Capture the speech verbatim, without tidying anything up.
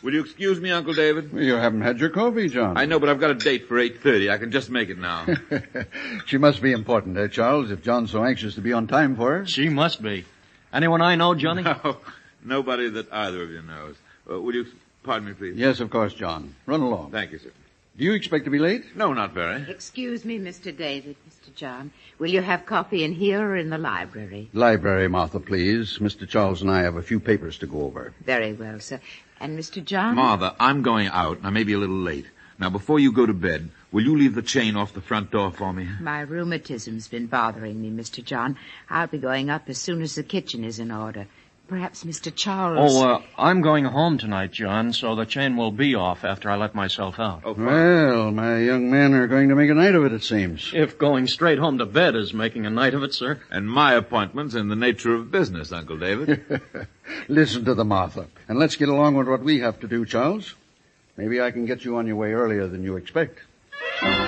Will you excuse me, Uncle David? Well, you haven't had your coffee, John. I know, but I've got a date for eight thirty. I can just make it now. She must be important, eh, Charles, if John's so anxious to be on time for her? She must be. Anyone I know, Johnny? No, nobody that either of you knows. Uh, will you pardon me, please? Yes, of course, John. Run along. Thank you, sir. Do you expect to be late? No, not very. Excuse me, Mister David, Mister John. Will you have coffee in here or in the library? Library, Martha, please. Mister Charles and I have a few papers to go over. Very well, sir. And Mister John? Martha, I'm going out, and I may be a little late. Now, before you go to bed, will you leave the chain off the front door for me? My rheumatism's been bothering me, Mister John. I'll be going up as soon as the kitchen is in order. Perhaps Mister Charles... Oh, uh, I'm going home tonight, John, so the chain will be off after I let myself out. Oh, fine. Well, my young men are going to make a night of it, it seems. If going straight home to bed is making a night of it, sir. And my appointment's in the nature of business, Uncle David. Listen to the Martha. And let's get along with what we have to do, Charles. Maybe I can get you on your way earlier than you expect.